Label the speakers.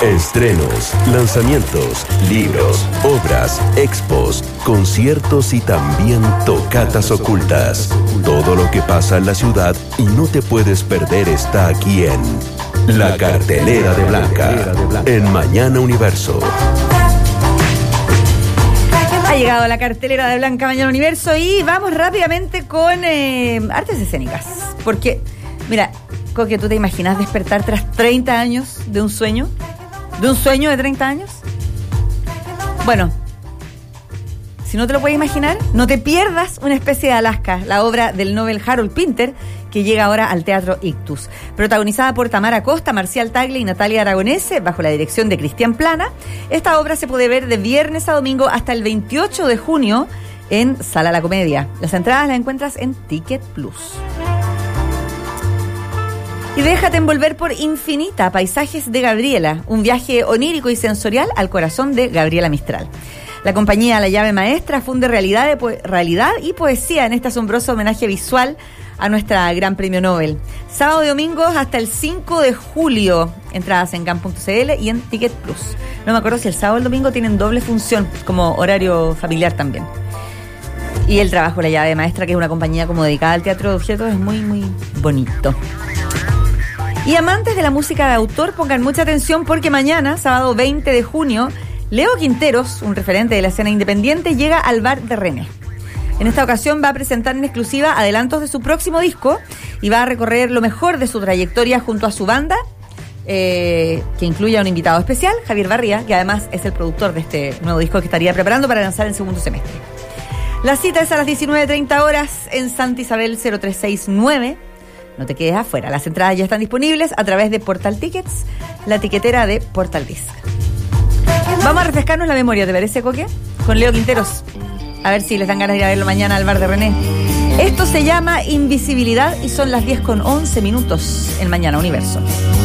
Speaker 1: Estrenos, lanzamientos, libros, obras, expos, conciertos y también tocatas ocultas. Todo lo que pasa en la ciudad y no te puedes perder está aquí en La Cartelera de Blanca, en Mañana Universo.
Speaker 2: Ha llegado la cartelera de Blanca Mañana Universo y vamos rápidamente con artes escénicas. Porque, mira, Coque, ¿tú te imaginas despertar tras 30 años de un sueño? ¿De un sueño de 30 años? Bueno, si no te lo puedes imaginar, no te pierdas Una especie de Alaska, la obra del Nobel Harold Pinter, que llega ahora al Teatro Ictus. Protagonizada por Tamara Costa, Marcial Tagle y Natalia Aragonese, bajo la dirección de Cristian Plana, esta obra se puede ver de viernes a domingo hasta el 28 de junio en Sala La Comedia. Las entradas las encuentras en Ticket Plus. Y déjate envolver por Infinita, Paisajes de Gabriela, un viaje onírico y sensorial al corazón de Gabriela Mistral. La compañía La Llave Maestra funde realidad y poesía en este asombroso homenaje visual a nuestra Gran Premio Nobel. Sábado y domingo hasta el 5 de julio. Entradas en GAM.cl y en Ticket Plus. No me acuerdo si el sábado o el domingo tienen doble función, como horario familiar también. Y el trabajo de La Llave Maestra, que es una compañía como dedicada al teatro de objetos, es muy, muy bonito. Y amantes de la música de autor, pongan mucha atención porque mañana, sábado 20 de junio, Leo Quinteros, un referente de la escena independiente, llega al Bar de René. En esta ocasión va a presentar en exclusiva adelantos de su próximo disco y va a recorrer lo mejor de su trayectoria junto a su banda, que incluye a un invitado especial, Javier Barría, que además es el productor de este nuevo disco que estaría preparando para lanzar en segundo semestre. La cita es a las 19:30 horas en Santa Isabel 0369. No te quedes afuera. Las entradas ya están disponibles a través de Portal Tickets, la tiquetera de Portal Disc. Vamos a refrescarnos la memoria, ¿te parece, Coque? Con Leo Quinteros. A ver si les dan ganas de ir a verlo mañana al Bar de René. Esto se llama Invisibilidad y son las 10:11 en Mañana Universo.